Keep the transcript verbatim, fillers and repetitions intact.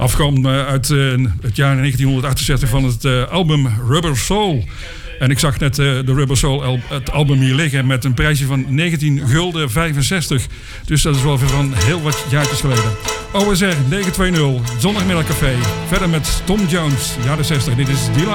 Afkwam uh, uit uh, het jaar negentienhonderdachtenzestig van het uh, album Rubber Soul. En ik zag net uh, de Rubber Soul, al, het album hier liggen met een prijsje van negentien gulden vijfenzestig. Dus dat is wel weer van heel wat jaartjes geleden. O S R negen twee nul, Zondagmiddagcafé. Verder met Tom Jones, jaren zestig. Dit is Delilah.